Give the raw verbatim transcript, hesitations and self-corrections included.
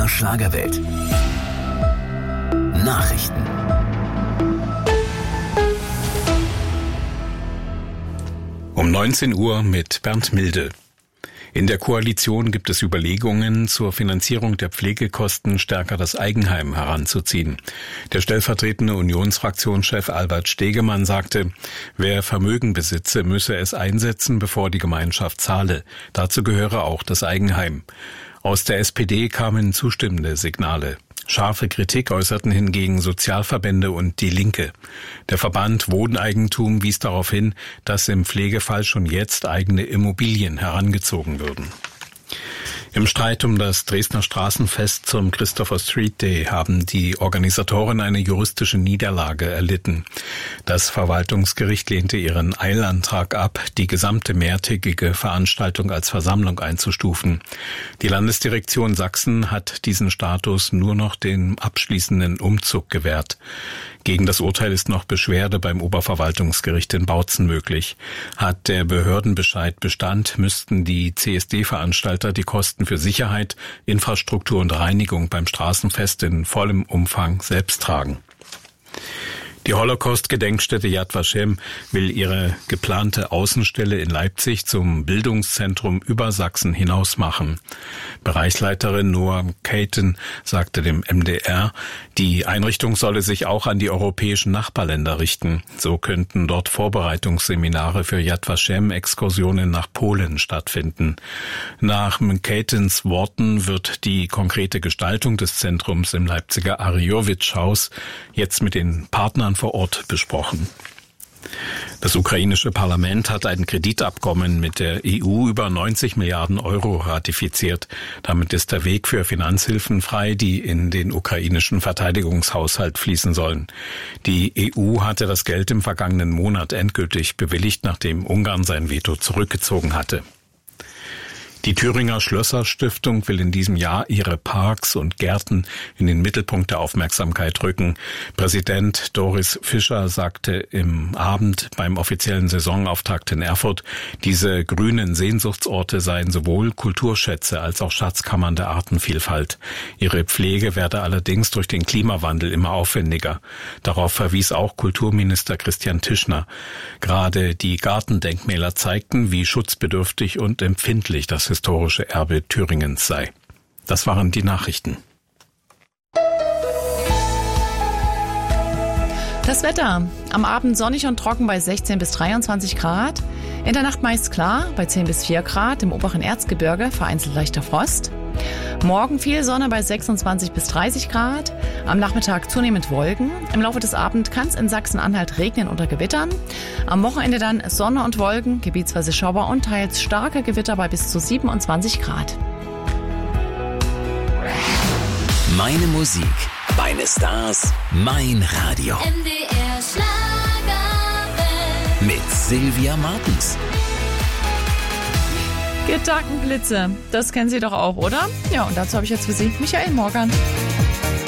Schlagerwelt. Nachrichten. Um neunzehn Uhr mit Bernd Milde. In der Koalition gibt es Überlegungen, zur Finanzierung der Pflegekosten stärker das Eigenheim heranzuziehen. Der stellvertretende Unionsfraktionschef Albert Stegemann sagte, wer Vermögen besitze, müsse es einsetzen, bevor die Gemeinschaft zahle. Dazu gehöre auch das Eigenheim. Aus der S P D kamen zustimmende Signale. Scharfe Kritik äußerten hingegen Sozialverbände und die Linke. Der Verband Wohneigentum wies darauf hin, dass im Pflegefall schon jetzt eigene Immobilien herangezogen würden. Im Streit um das Dresdner Straßenfest zum Christopher Street Day haben die Organisatoren eine juristische Niederlage erlitten. Das Verwaltungsgericht lehnte ihren Eilantrag ab, die gesamte mehrtägige Veranstaltung als Versammlung einzustufen. Die Landesdirektion Sachsen hat diesen Status nur noch dem abschließenden Umzug gewährt. Gegen das Urteil ist noch Beschwerde beim Oberverwaltungsgericht in Bautzen möglich. Hat der Behördenbescheid Bestand, müssten die C S D-Veranstalter die Kosten für Sicherheit, Infrastruktur und Reinigung beim Straßenfest in vollem Umfang selbst tragen. Die Holocaust-Gedenkstätte Yad Vashem will ihre geplante Außenstelle in Leipzig zum Bildungszentrum über Sachsen hinaus machen. Bereichsleiterin Noam Keiten sagte dem M D R, die Einrichtung solle sich auch an die europäischen Nachbarländer richten. So könnten dort Vorbereitungsseminare für Yad Vashem-Exkursionen nach Polen stattfinden. Nach Keitens Worten wird die konkrete Gestaltung des Zentrums im Leipziger Arjowitsch-Haus jetzt mit den Partnern vor Ort besprochen. Das ukrainische Parlament hat ein Kreditabkommen mit der E U über neunzig Milliarden Euro ratifiziert. Damit ist der Weg für Finanzhilfen frei, die in den ukrainischen Verteidigungshaushalt fließen sollen. Die E U hatte das Geld im vergangenen Monat endgültig bewilligt, nachdem Ungarn sein Veto zurückgezogen hatte. Die Thüringer Schlösser-Stiftung will in diesem Jahr ihre Parks und Gärten in den Mittelpunkt der Aufmerksamkeit rücken. Präsident Doris Fischer sagte im Abend beim offiziellen Saisonauftakt in Erfurt, diese grünen Sehnsuchtsorte seien sowohl Kulturschätze als auch Schatzkammern der Artenvielfalt. Ihre Pflege werde allerdings durch den Klimawandel immer aufwendiger. Darauf verwies auch Kulturminister Christian Tischner. Gerade die Gartendenkmäler zeigten, wie schutzbedürftig und empfindlich das historische Erbe Thüringens sei. Das waren die Nachrichten. Das Wetter. Am Abend sonnig und trocken bei sechzehn bis dreiundzwanzig Grad. In der Nacht meist klar bei zehn bis vier Grad. Im oberen Erzgebirge vereinzelt leichter Frost. Morgen viel Sonne bei sechsundzwanzig bis dreißig Grad. Am Nachmittag zunehmend Wolken. Im Laufe des Abends kann es in Sachsen-Anhalt regnen oder gewittern. Am Wochenende dann Sonne und Wolken, gebietsweise Schauer und teils starke Gewitter bei bis zu siebenundzwanzig Grad. Meine Musik, meine Stars, mein Radio. M D R Schlagerwelt. Mit Sylvia Martens. Gedankenblitze, das kennen Sie doch auch, oder? Ja, und dazu habe ich jetzt für Sie Michael Morgan.